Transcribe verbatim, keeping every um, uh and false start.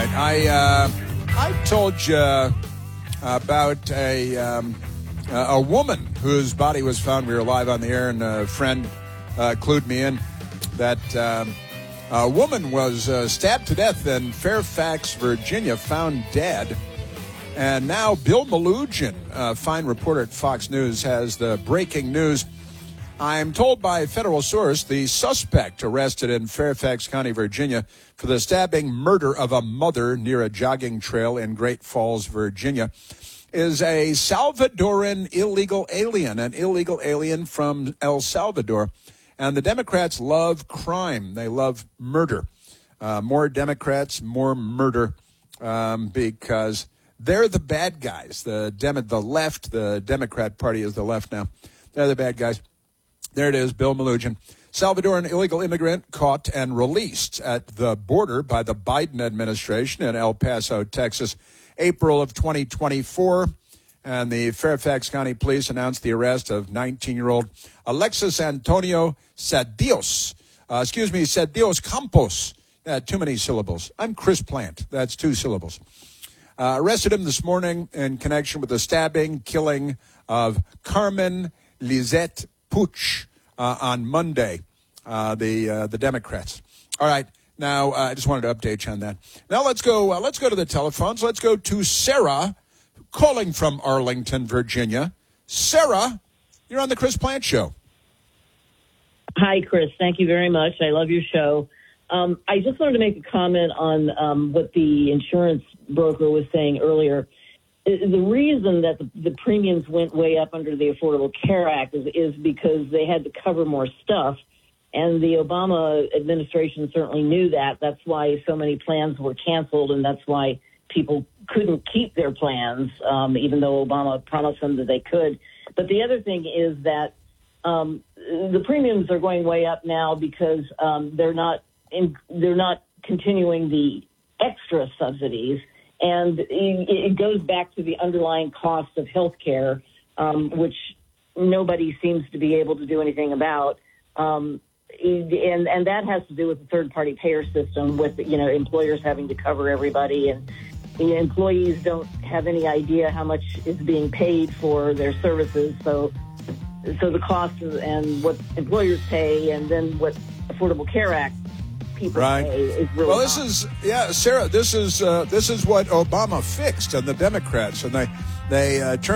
right, I uh, I told you uh, about a um, a woman whose body was found. We were live on the air, and a friend uh, clued me in that um, a woman was uh, stabbed to death in Fairfax, Virginia, found dead. And now Bill Melugin, a fine reporter at Fox News, has the breaking news. I'm told by a federal source the suspect arrested in Fairfax County, Virginia, for the stabbing murder of a mother near a jogging trail in Great Falls, Virginia, is a Salvadoran illegal alien, an illegal alien from El Salvador. And the Democrats love crime. They love murder. Uh, more Democrats, more murder, um, because they're the bad guys. The Dem- the left, the Democrat Party is the left now. They're the bad guys. There it is, Bill Melugin. Salvadoran illegal immigrant caught and released at the border by the Biden administration in El Paso, Texas, April of twenty twenty-four. And the Fairfax County Police announced the arrest of nineteen-year-old Alexis Antonio Cedios. Uh, excuse me, Cedios Campos. Uh, too many syllables. I'm Chris Plant. That's two syllables. Uh, arrested him this morning in connection with the stabbing, killing of Carmen Lizette Puch uh, on Monday, uh, the uh, the Democrats. All right, now uh, I just wanted to update you on that. Now let's go. Uh, let's go to the telephones. Let's go to Sarah, calling from Arlington, Virginia. Sarah, you're on the Chris Plant Show. Hi, Chris. Thank you very much. I love your show. Um, I just wanted to make a comment on um, what the insurance broker was saying earlier. The reason that the, the premiums went way up under the Affordable Care Act is, is because they had to cover more stuff, and the Obama administration certainly knew that. That's why so many plans were canceled, and that's why people couldn't keep their plans, um, even though Obama promised them that they could. But the other thing is that um, the premiums are going way up now because um, they're not in, they're not continuing the extra subsidies. And it goes back to the underlying cost of health care, um, which nobody seems to be able to do anything about. Um, and, and that has to do with the third-party payer system, with, you know, employers having to cover everybody. And the employees don't have any idea how much is being paid for their services. So, so the cost and what employers pay and then what Affordable Care Act people right. pay is really well, this high. is yeah, Sarah. This is uh, this is what Obama fixed, and the Democrats, and they they uh, turned.